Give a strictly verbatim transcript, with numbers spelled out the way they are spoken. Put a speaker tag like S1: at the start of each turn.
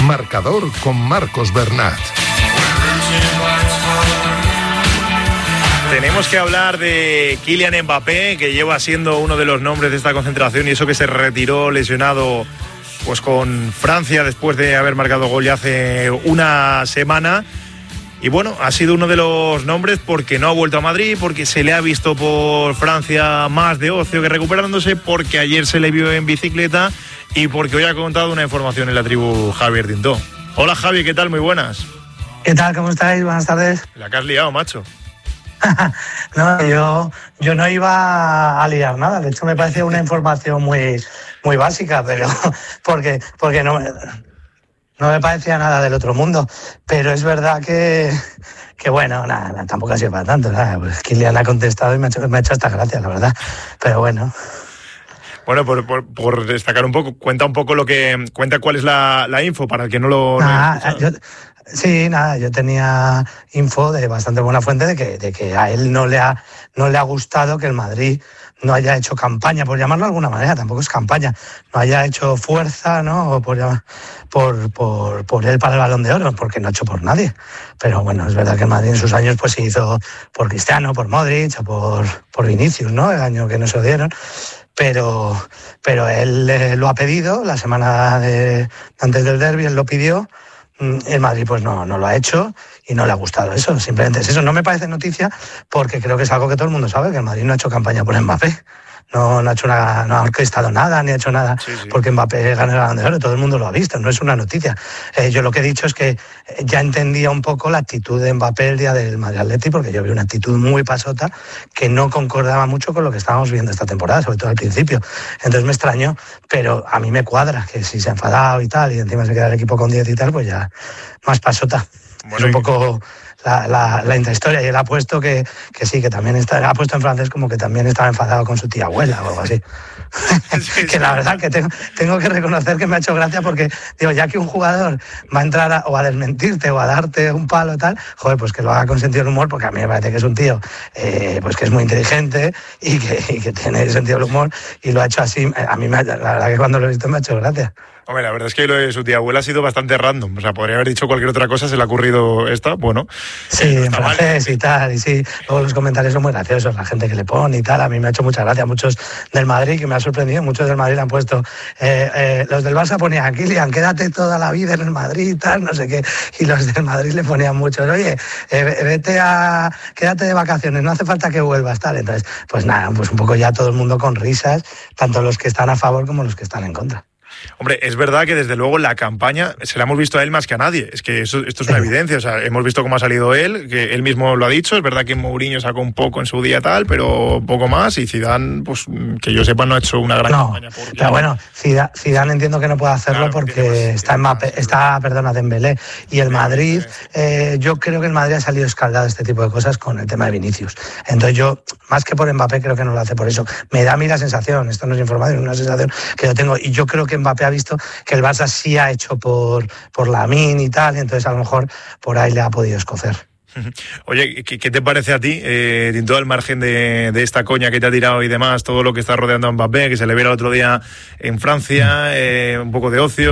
S1: Marcador con Marcos Bernat.
S2: Tenemos que hablar de Kylian Mbappé, que lleva siendo uno de los nombres de esta concentración, y eso que se retiró lesionado pues con Francia después de haber marcado gol ya hace una semana. Y bueno, ha sido uno de los nombres porque no ha vuelto a Madrid, porque se le ha visto por Francia más de ocio que recuperándose, porque ayer se le vio en bicicleta y porque hoy ha contado una información en la tribu Javier Tintó. Hola Javi, ¿qué tal? Muy buenas.
S3: ¿Qué tal? ¿Cómo estáis? Buenas tardes.
S2: La que has liado, macho.
S3: No, yo, yo no iba a liar nada. De hecho, me parece una información muy, muy básica, pero porque, porque no, no me parecía nada del otro mundo. Pero es verdad que, que bueno, nada, nada, tampoco ha sido para tanto. Nada, pues Kylian ha contestado y me ha hecho, me ha hecho hasta gracia, la verdad. Pero bueno.
S2: Bueno, por, por, por destacar un poco, cuenta un poco lo que cuenta cuál es la, la info para el que no lo.
S3: Nah, yo, sí, nada, yo tenía info de bastante buena fuente de que, de que a él no le ha no le ha gustado que el Madrid no haya hecho campaña, por llamarlo de alguna manera, tampoco es campaña, no haya hecho fuerza, ¿no? O por, llamar, por, por, por él para el Balón de Oro, porque no ha hecho por nadie. Pero bueno, es verdad que el Madrid en sus años pues se hizo por Cristiano, por Modric o por, por Vinicius, ¿no? El año que no se lo dieron. Pero, pero él eh, lo ha pedido la semana de, antes del derbi, él lo pidió. El Madrid pues no, no lo ha hecho y no le ha gustado eso, simplemente es eso. No me parece noticia porque creo que es algo que todo el mundo sabe, que el Madrid no ha hecho campaña por Mbappé. No, no ha hecho una, no ha orquestado nada, ni ha hecho nada sí, sí. porque Mbappé gane el Balón de Oro, todo el mundo lo ha visto, no es una noticia. Eh, yo lo que he dicho es que ya entendía un poco la actitud de Mbappé el día del Madrid Atleti, porque yo vi una actitud muy pasota que no concordaba mucho con lo que estábamos viendo esta temporada, sobre todo al principio. Entonces me extrañó, pero a mí me cuadra que si se ha enfadado y tal, y encima se queda el equipo con diez y tal, pues ya más pasota. Bueno, es un poco la, la, la intrahistoria, y él ha puesto que, que sí, que también está, ha puesto en francés como que también estaba enfadado con su tía abuela o algo así. Sí, que sí. La verdad que tengo, tengo que reconocer que me ha hecho gracia porque, digo, ya que un jugador va a entrar a, o a desmentirte o a darte un palo y tal, joder, pues que lo haga con sentido del humor, porque a mí me parece que es un tío eh, pues que es muy inteligente y que, y que tiene sentido del humor, y lo ha hecho así. A mí, me, la verdad que cuando lo he visto me ha hecho gracia.
S2: Hombre, la verdad es que lo de su tía abuela ha sido bastante random. O sea, podría haber dicho cualquier otra cosa, se le ha ocurrido esta, bueno.
S3: Sí, eh, no en francés mal. Y tal, y sí. Luego los comentarios son muy graciosos, la gente que le pone y tal. A mí me ha hecho mucha gracia. Muchos del Madrid, que me ha sorprendido, muchos del Madrid le han puesto... Eh, eh, los del Barça ponían, Kylian, quédate toda la vida en el Madrid y tal, no sé qué. Y los del Madrid le ponían muchos, oye, eh, vete a... quédate de vacaciones, no hace falta que vuelvas, tal. Entonces, pues nada, pues un poco ya todo el mundo con risas, tanto los que están a favor como los que están en contra.
S2: Hombre, es verdad que desde luego la campaña se la hemos visto a él más que a nadie. Es que eso, esto es una evidencia. O sea, hemos visto cómo ha salido él, que él mismo lo ha dicho. Es verdad que Mourinho sacó un poco en su día tal, pero poco más. Y Zidane, pues que yo sepa, no ha hecho una gran
S3: no,
S2: campaña. Por
S3: pero bueno, Zidane, Zidane entiendo que no puede hacerlo, claro, porque está en Mbappé, está, perdona, Dembélé. Y el Madrid, eh, yo creo que el Madrid ha salido escaldado de este tipo de cosas con el tema de Vinicius. Entonces yo, más que por Mbappé, creo que no lo hace por eso. Me da a mí la sensación, esto no es información, es una sensación que yo tengo, y yo creo que Mbappé ha visto que el Barça sí ha hecho por, por Lamine y tal, y entonces a lo mejor por ahí le ha podido escocer.
S2: Oye, ¿qué, qué te parece a ti, eh, en todo el margen de, de esta coña que te ha tirado y demás, todo lo que está rodeando a Mbappé, que se le viera el otro día en Francia, eh, un poco de ocio?